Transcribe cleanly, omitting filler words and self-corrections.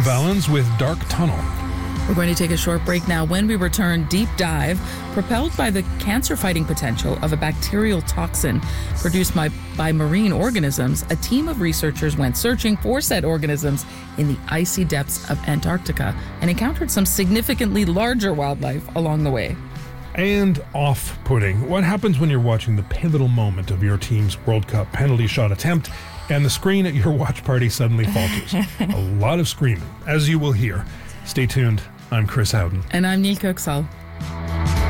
Valens with Dark Tunnel. We're going to take a short break now. When we return, deep dive, propelled by the cancer-fighting potential of a bacterial toxin produced by marine organisms, a team of researchers went searching for said organisms in the icy depths of Antarctica and encountered some significantly larger wildlife along the way. And off-putting. What happens when you're watching the pivotal moment of your team's World Cup penalty shot attempt and the screen at your watch party suddenly falters? A lot of screaming, as you will hear. Stay tuned. I'm Chris Howden. And I'm Neil Coxall.